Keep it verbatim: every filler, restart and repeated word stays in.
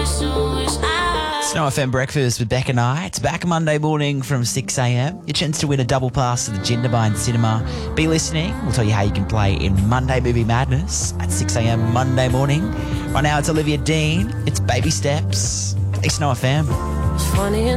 Snow F M Breakfast with Beck and I. It's back Monday morning from six a.m. Your chance to win a double pass to the Jindabyne Cinema. Be listening. We'll tell you how you can play in Monday Movie Madness at six a.m. Monday morning. Right now it's Olivia Dean. It's Baby Steps. It's Snow F M. Funny